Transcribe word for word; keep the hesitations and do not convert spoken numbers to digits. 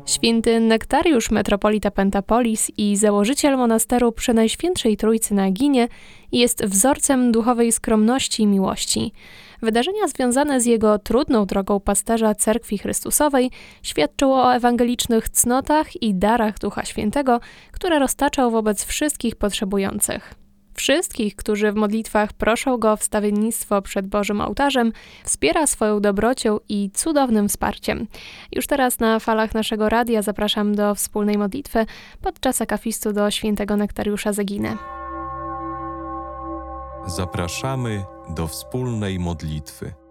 Święty Nektariusz, metropolita Pentapolis i założyciel monasteru Przenajświętszej Trójcy na Aginie, jest wzorcem duchowej skromności i miłości. Wydarzenia związane z jego trudną drogą pasterza Cerkwi Chrystusowej świadczą o ewangelicznych cnotach i darach Ducha Świętego, które roztaczał wobec wszystkich potrzebujących. Wszystkich, którzy w modlitwach proszą go o wstawiennictwo przed Bożym ołtarzem, wspiera swoją dobrocią i cudownym wsparciem. Już teraz na falach naszego radia zapraszam do wspólnej modlitwy podczas akafistu do świętego Nektariusza z Aginy. Zapraszamy do wspólnej modlitwy.